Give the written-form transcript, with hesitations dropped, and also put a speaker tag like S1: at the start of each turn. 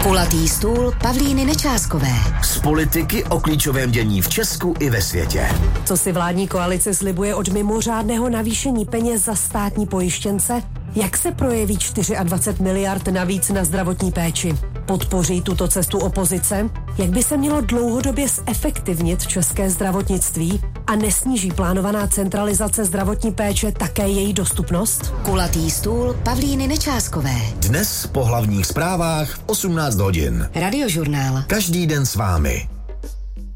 S1: Kulatý stůl Pavlíny Nečáskové.
S2: Z politiky o klíčovém dění v Česku i ve světě.
S3: Co si vládní koalice slibuje od mimořádného navýšení peněz za státní pojištěnce? Jak se projeví 24 miliard navíc na zdravotní péči? Podpoří tuto cestu opozice? Jak by se mělo dlouhodobě zefektivnit české zdravotnictví? A nesníží plánovaná centralizace zdravotní péče také její dostupnost?
S1: Kulatý stůl Pavlíny Nečáskové.
S2: Dnes po hlavních zprávách v 18 hodin.
S1: Radiožurnál.
S2: Každý den s vámi.